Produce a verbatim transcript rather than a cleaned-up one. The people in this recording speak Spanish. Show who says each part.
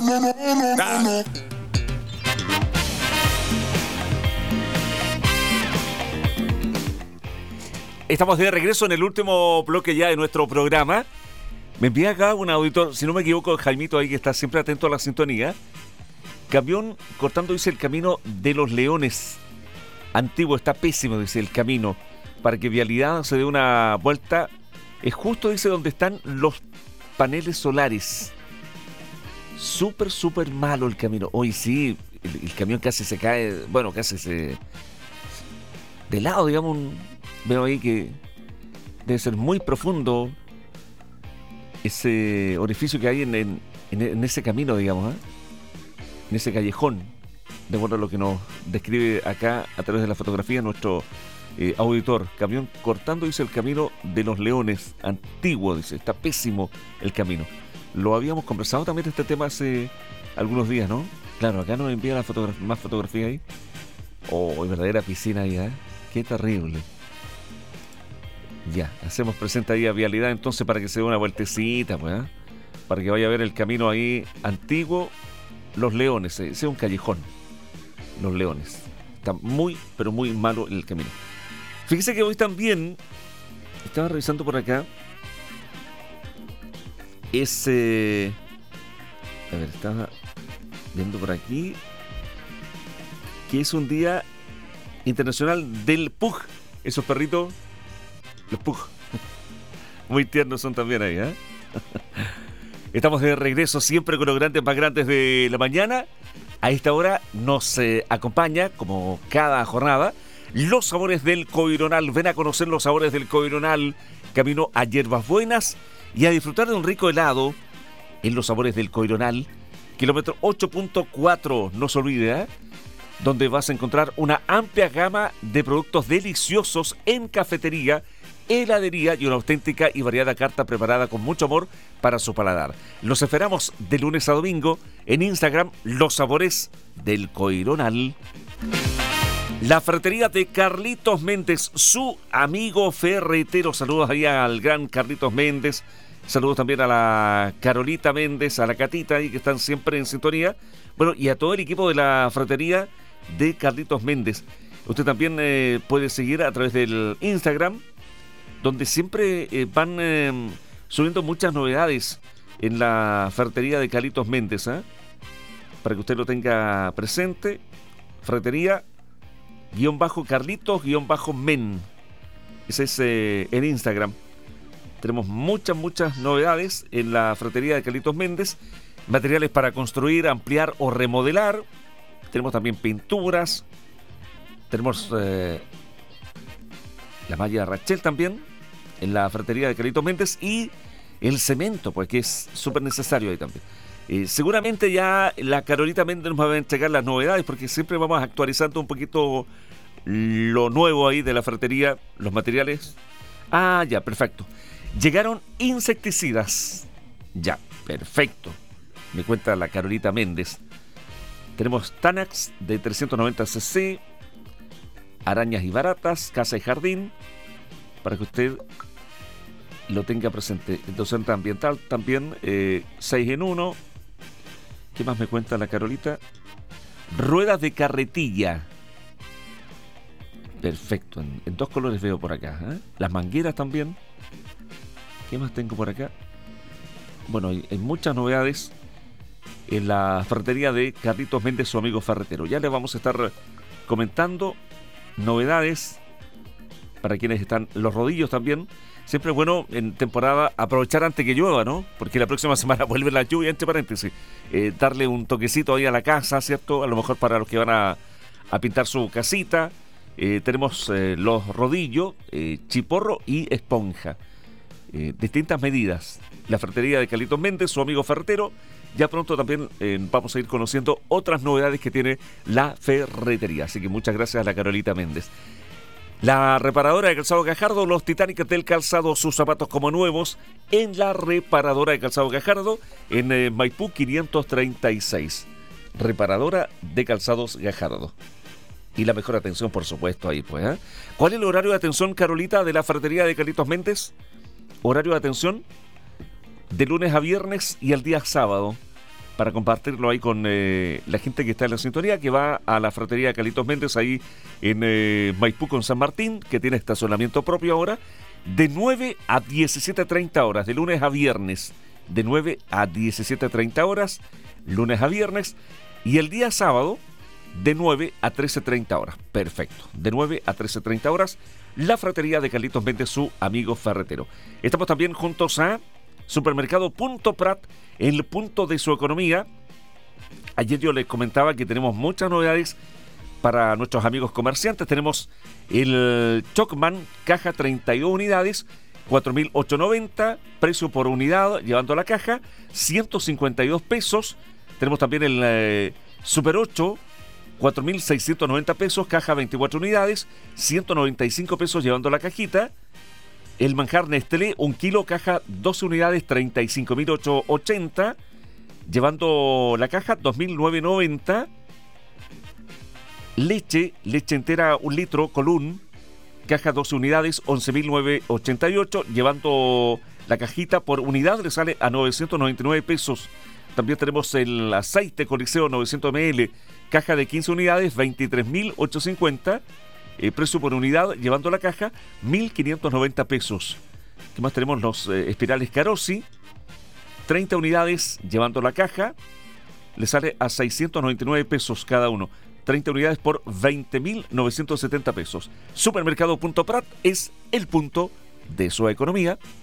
Speaker 1: Ah. Estamos de regreso en el último bloque ya de nuestro programa. Me envía acá un auditor, si no me equivoco, Jaimito ahí que está siempre atento a la sintonía. Camión cortando, dice, el camino de los Leones. Antiguo, está pésimo, dice, el camino. Para que Vialidad se dé una vuelta. Es justo, dice, donde están los paneles solares. Súper, súper malo el camino. Hoy sí, el, el camión casi se cae, bueno, casi se... De lado, digamos, un, veo ahí que debe ser muy profundo ese orificio que hay en, en, en ese camino, digamos, ¿eh? En ese callejón, de acuerdo a lo que nos describe acá a través de la fotografía nuestro eh, auditor. Camión cortando, dice, el camino de los Leones, antiguo, dice, está pésimo el camino. Lo habíamos conversado también de este tema hace algunos días, ¿no? Claro, acá nos envían la fotografía, más fotografía ahí. Oh, verdadera piscina ahí, ¿eh? Qué terrible. Ya, hacemos presente ahí a Vialidad entonces para que se dé una vueltecita, pues, ¿eh? Para que vaya a ver el camino ahí antiguo. Los Leones, ese es un callejón. Los Leones. Está muy, pero muy malo el camino. Fíjese que hoy también estaba revisando por acá. Ese. A ver, estaba viendo por aquí que es un día internacional del Pug. Esos perritos, los Pug. Muy tiernos son también ahí, ¿eh? Estamos de regreso siempre con los grandes más grandes de la mañana. A esta hora nos eh, acompaña, como cada jornada, los sabores del Coironal. Ven a conocer los sabores del Coironal, camino a Hierbas Buenas y a disfrutar de un rico helado en los sabores del Coironal, kilómetro ocho punto cuatro, no se olvide, ¿eh? Donde vas a encontrar una amplia gama de productos deliciosos en cafetería, heladería y una auténtica y variada carta preparada con mucho amor para su paladar. Los esperamos de lunes a domingo en Instagram, Los Sabores del Coironal. La ferretería de Carlitos Méndez, su amigo ferretero. Saludos ahí al gran Carlitos Méndez. Saludos también a la Carolita Méndez, a la Catita ahí que están siempre en sintonía. Bueno, y a todo el equipo de la ferretería de Carlitos Méndez. Usted también eh, puede seguir a través del Instagram, donde siempre eh, van eh, subiendo muchas novedades en la ferretería de Carlitos Méndez, ¿eh? Para que usted lo tenga presente. Ferretería guión bajo Carlitos guión bajo Men. Ese es eh, en Instagram. Tenemos muchas, muchas novedades en la ferretería de Carlitos Méndez. Materiales para construir, ampliar o remodelar. Tenemos también pinturas. Tenemos eh, la malla Rachel también en la ferretería de Carlitos Méndez. Y el cemento, pues, que es súper necesario ahí también. Eh, seguramente ya la Carolita Méndez nos va a entregar las novedades, porque siempre vamos actualizando un poquito lo nuevo ahí de la ferretería, los materiales. Ah, ya, perfecto. Llegaron insecticidas. Ya, perfecto. Me cuenta la Carolita Méndez. Tenemos Tanax de trescientos noventa cc, arañas y baratas, casa y jardín, para que usted lo tenga presente. Docente ambiental también, eh, seis en uno. ¿Qué más me cuenta la Carolita? Ruedas de carretilla. Perfecto, en, en dos colores veo por acá, ¿eh? Las mangueras también. ¿Qué más tengo por acá? Bueno, hay, hay muchas novedades en la ferretería de Carlitos Méndez, su amigo ferretero. Ya les vamos a estar comentando novedades para quienes están. Los rodillos también. Siempre es bueno en temporada aprovechar antes que llueva, ¿no? Porque la próxima semana vuelve la lluvia, entre paréntesis. Eh, darle un toquecito ahí a la casa, ¿cierto? A lo mejor para los que van a, a pintar su casita. Eh, tenemos eh, los rodillos, eh, chiporro y esponja. Eh, distintas medidas. La ferretería de Carlitos Méndez, su amigo ferretero. Ya pronto también eh, vamos a ir conociendo otras novedades que tiene la ferretería. Así que muchas gracias a la Carolita Méndez. La reparadora de calzado Gajardo, los Titanic del calzado, sus zapatos como nuevos en la reparadora de calzado Gajardo en eh, Maipú quinientos treinta y seis. Reparadora de calzados Gajardo. Y la mejor atención, por supuesto, ahí pues. ¿eh? ¿Cuál es el horario de atención, Carolita, de la ferretería de Carlitos Méndez? Horario de atención de lunes a viernes y el día sábado. para compartirlo ahí con eh, la gente que está en la sintonía, que va a la fratería Carlitos Méndez ahí en eh, Maipú con San Martín, que tiene estacionamiento propio ahora, de nueve a diecisiete treinta horas, de lunes a viernes, de nueve a diecisiete treinta horas, lunes a viernes, y el día sábado, de nueve a trece treinta horas. Perfecto, de nueve a trece treinta horas, la fratería de Carlitos Méndez, su amigo ferretero. Estamos también juntos a Supermercado Punto Prat, el punto de su economía. Ayer yo les comentaba que tenemos muchas novedades para nuestros amigos comerciantes. Tenemos el Chocman, caja treinta y dos unidades, cuatro mil ochocientos noventa, precio por unidad, llevando la caja, ciento cincuenta y dos pesos. Tenemos también el eh, Super ocho, cuatro mil seiscientos noventa pesos, caja veinticuatro unidades, ciento noventa y cinco pesos llevando la cajita. El manjar Nestlé, un kilo, caja doce unidades, treinta y cinco mil ochocientos ochenta, llevando la caja dos mil novecientos noventa. Leche, leche entera, un litro, Colún, caja doce unidades, once mil novecientos ochenta y ocho, llevando la cajita por unidad le sale a novecientos noventa y nueve pesos. También tenemos el aceite Coliseo novecientos mililitros, caja de quince unidades, veintitrés mil ochocientos cincuenta, eh, precio por unidad, llevando la caja, mil quinientos noventa pesos. ¿Qué más tenemos? Los eh, espirales Carosi, treinta unidades, llevando la caja, le sale a seiscientos noventa y nueve pesos cada uno. treinta unidades por veinte mil novecientos setenta pesos. Supermercado Punto Prat es el punto de su economía.